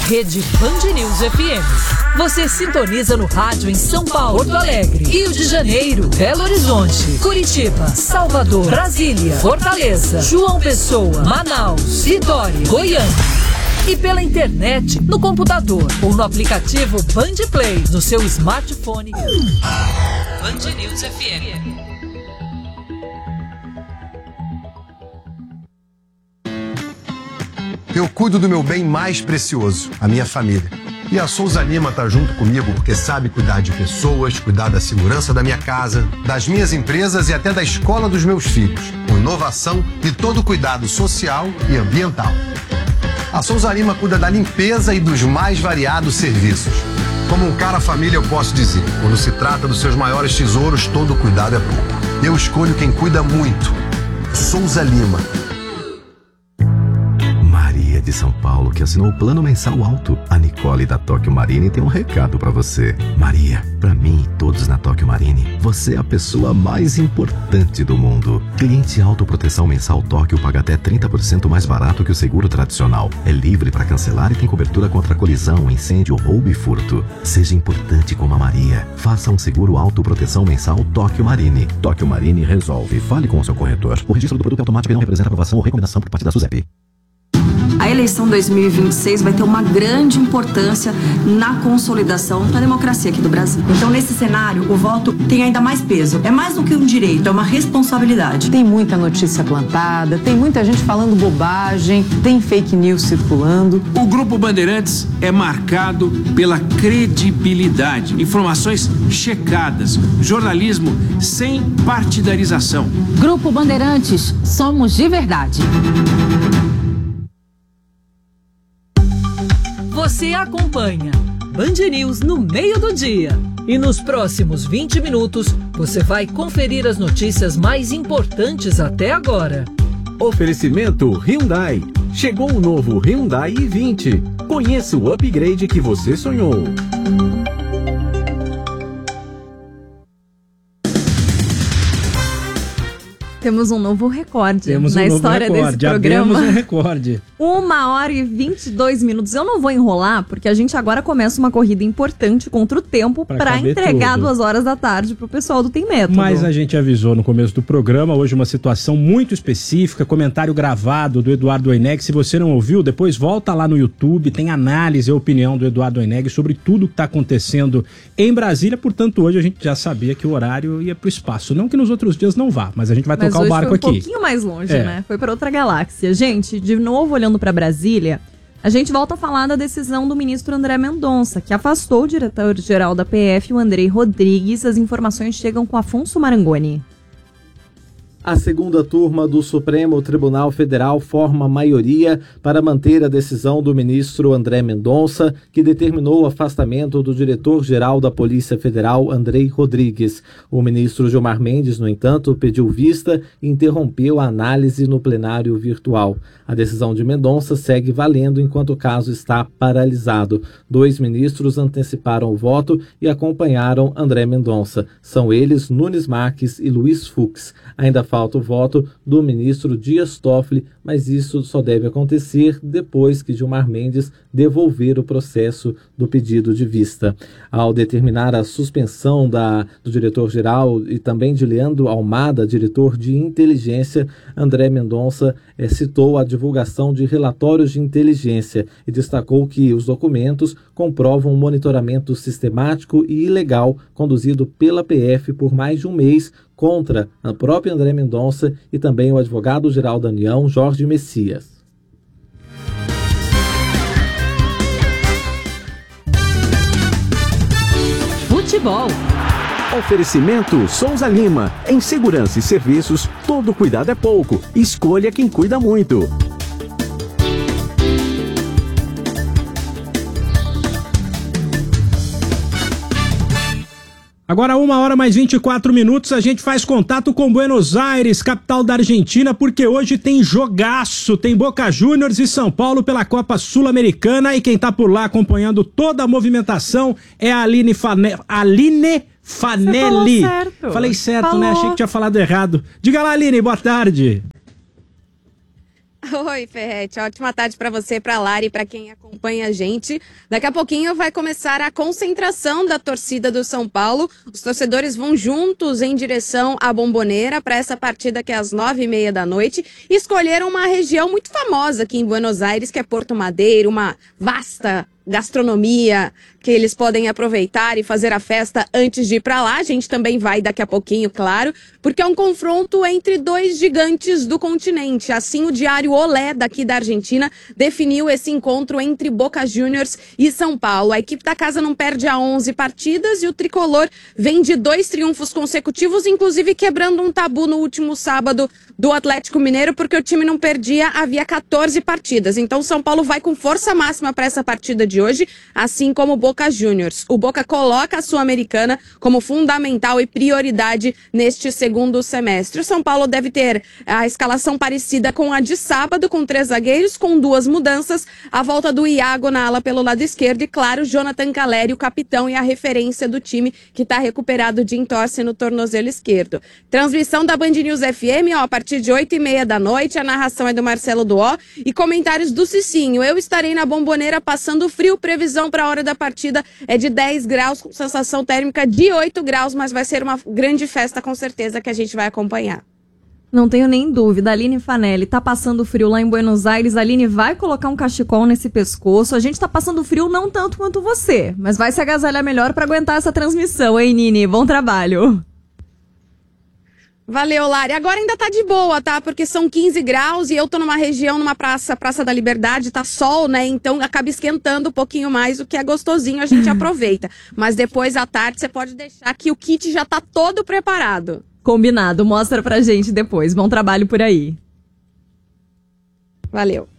Rede Band News FM. Você sintoniza no rádio em São Paulo, Porto Alegre, Rio de Janeiro, Belo Horizonte, Curitiba, Salvador, Brasília, Fortaleza, João Pessoa, Manaus, Vitória, Goiânia. E pela internet, no computador ou no aplicativo Band Play, no seu smartphone. Band News FM. Eu cuido do meu bem mais precioso, a minha família. E a Souza Lima tá junto comigo porque sabe cuidar de pessoas, cuidar da segurança da minha casa, das minhas empresas e até da escola dos meus filhos, com inovação e todo cuidado social e ambiental. A Souza Lima cuida da limpeza e dos mais variados serviços. Como um cara família, eu posso dizer, quando se trata dos seus maiores tesouros, todo cuidado é pouco. Eu escolho quem cuida muito. Souza Lima. De São Paulo, que assinou o plano mensal alto. A Nicole da Tóquio Marine tem um recado pra você. Maria, pra mim e todos na Tóquio Marine, você é a pessoa mais importante do mundo. Cliente autoproteção mensal Tóquio paga até 30% mais barato que o seguro tradicional. É livre para cancelar e tem cobertura contra colisão, incêndio, roubo e furto. Seja importante como a Maria. Faça um seguro autoproteção mensal Tóquio Marine. Tóquio Marine resolve. Fale com o seu corretor. O registro do produto é automático e não representa aprovação ou recomendação por parte da SUSEP. A eleição 2026 vai ter uma grande importância na consolidação da democracia aqui do Brasil. Então, nesse cenário, o voto tem ainda mais peso. É mais do que um direito, é uma responsabilidade. Tem muita notícia plantada, tem muita gente falando bobagem, tem fake news circulando. O Grupo Bandeirantes é marcado pela credibilidade, informações checadas, jornalismo sem partidarização. Grupo Bandeirantes, somos de verdade. Você acompanha Band News no meio do dia. E nos próximos 20 minutos, você vai conferir as notícias mais importantes até agora. Oferecimento Hyundai. Chegou o novo Hyundai i20. Conheça o upgrade que você sonhou. Temos um novo recorde na história desse programa. Abrimos um recorde. 1h22. Eu não vou enrolar, porque a gente agora começa uma corrida importante contra o tempo para entregar 2 horas da tarde pro pessoal do Tem Método. Mas a gente avisou no começo do programa, hoje uma situação muito específica, comentário gravado do Eduardo Oineg. Se você não ouviu, depois volta lá no YouTube, tem análise e opinião do Eduardo Oineg sobre tudo que está acontecendo em Brasília. Portanto, hoje a gente já sabia que o horário ia pro espaço. Não que nos outros dias não vá, mas a gente vai tocar o barco aqui. Foi um pouquinho mais longe, né? Foi para outra galáxia. Gente, de novo olhando para Brasília, a gente volta a falar da decisão do ministro André Mendonça, que afastou o diretor-geral da PF, o Andrei Rodrigues. As informações chegam com Afonso Marangoni. A segunda turma do Supremo Tribunal Federal forma maioria para manter a decisão do ministro André Mendonça, que determinou o afastamento do diretor-geral da Polícia Federal, Andrei Rodrigues. O ministro Gilmar Mendes, no entanto, pediu vista e interrompeu a análise no plenário virtual. A decisão de Mendonça segue valendo enquanto o caso está paralisado. 2 ministros anteciparam o voto e acompanharam André Mendonça. São eles Nunes Marques e Luiz Fux. Ainda falta o voto do ministro Dias Toffoli, mas isso só deve acontecer depois que Gilmar Mendes devolver o processo do pedido de vista. Ao determinar a suspensão do diretor-geral e também de Leandro Almada, diretor de inteligência, André Mendonça citou a divulgação de relatórios de inteligência e destacou que os documentos comprovam um monitoramento sistemático e ilegal conduzido pela PF por mais de um mês contra a própria André Mendonça e também o advogado-geral da União, Jorge Messias. Futebol. Oferecimento Souza Lima. Em segurança e serviços, todo cuidado é pouco. Escolha quem cuida muito. Agora 1h mais 24, a gente faz contato com Buenos Aires, capital da Argentina, porque hoje tem jogaço, tem Boca Juniors e São Paulo pela Copa Sul-Americana, e quem tá por lá acompanhando toda a movimentação é a Aline Fanelli. Você falou certo. Falei certo, né? Achei que tinha falado errado. Diga lá, Aline, boa tarde. Oi, Ferretti. Ótima tarde para você, para Lari e para quem acompanha a gente. Daqui a pouquinho vai começar a concentração da torcida do São Paulo. Os torcedores vão juntos em direção à Bombonera para essa partida que é às 9h30 da noite. E escolheram uma região muito famosa aqui em Buenos Aires, que é Porto Madeiro, uma vasta gastronomia que eles podem aproveitar e fazer a festa antes de ir para lá. A gente também vai daqui a pouquinho, claro, porque é um confronto entre dois gigantes do continente. Assim, o diário Olé, daqui da Argentina, definiu esse encontro entre Boca Juniors e São Paulo. A equipe da casa não perde há 11 partidas e o tricolor vem de 2 triunfos consecutivos, inclusive quebrando um tabu no último sábado do Atlético Mineiro, porque o time não perdia havia 14 partidas. Então, São Paulo vai com força máxima para essa partida de hoje, assim como o Boca Juniors. O Boca coloca a Sul-Americana como fundamental e prioridade neste segundo semestre. O São Paulo deve ter a escalação parecida com a de sábado, com 3 zagueiros, com 2 mudanças, a volta do Iago na ala pelo lado esquerdo e, claro, Jonathan Calleri, o capitão e a referência do time que está recuperado de entorse no tornozelo esquerdo. Transmissão da Band News FM, a partir de 8h30 da noite, a narração é do Marcelo Duó e comentários do Cicinho. Eu estarei na Bombonera passando frio, previsão para a hora da partida é de 10 graus, com sensação térmica de 8 graus, mas vai ser uma grande festa com certeza que a gente vai acompanhar. Não tenho nem dúvida, Aline Fanelli tá passando frio lá em Buenos Aires, a Aline vai colocar um cachecol nesse pescoço, a gente tá passando frio não tanto quanto você, mas vai se agasalhar melhor para aguentar essa transmissão, hein, Nini? Bom trabalho! Valeu, Lari. Agora ainda tá de boa, tá? Porque são 15 graus e eu tô numa região, numa Praça da Liberdade, tá sol, né? Então acaba esquentando um pouquinho mais, o que é gostosinho, a gente aproveita. Mas depois à tarde você pode deixar que o kit já tá todo preparado. Combinado, mostra pra gente depois. Bom trabalho por aí. Valeu.